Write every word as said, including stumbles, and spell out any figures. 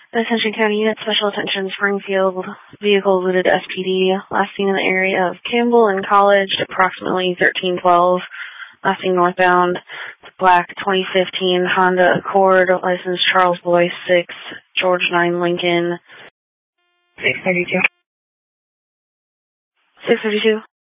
Ascension County Unit, Special Attention, Springfield. Vehicle eluded S P D. Last seen in the area of Campbell and College, approximately thirteen twelve. Last seen northbound. Black twenty fifteen Honda Accord, license Charles Boyce, six, George nine Lincoln. six thirty-two. six thirty-two.